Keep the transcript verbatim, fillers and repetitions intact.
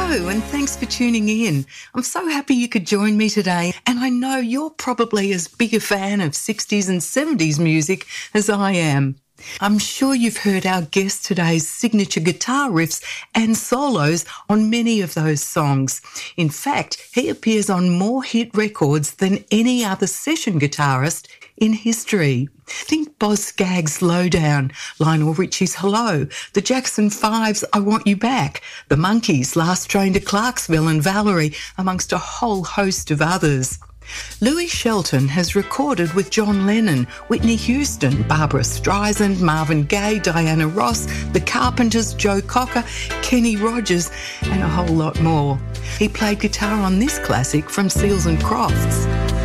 Hello, and thanks for tuning in. I'm so happy you could join me today, and I know you're probably as big a fan of sixties and seventies music as I am. I'm sure you've heard our guest today's signature guitar riffs and solos on many of those songs. In fact, he appears on more hit records than any other session guitarist in history. Think Boz Scaggs' Lowdown, Lionel Richie's Hello, the Jackson Five's I Want You Back, the Monkees' Last Train to Clarksville and Valerie, amongst a whole host of others. Louis Shelton has recorded with John Lennon, Whitney Houston, Barbra Streisand, Marvin Gaye, Diana Ross, The Carpenters, Joe Cocker, Kenny Rogers, and a whole lot more. He played guitar on this classic from Seals and Crofts.